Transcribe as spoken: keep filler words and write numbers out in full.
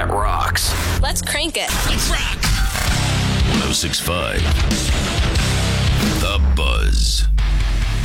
that rocks. Let's crank it. Let's rock. one oh six point five